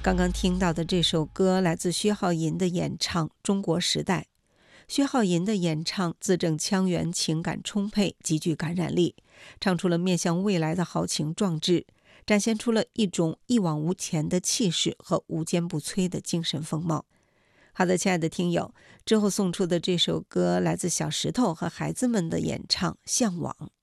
刚刚听到的这首歌来自薛浩银的演唱《中国时代》。薛浩银的演唱字正腔圆，情感充沛，极具感染力，唱出了面向未来的豪情壮志，展现出了一种一往无前的气势和无坚不摧的精神风貌。好的，亲爱的听友，之后送出的这首歌来自小石头和孩子们的演唱《向往》。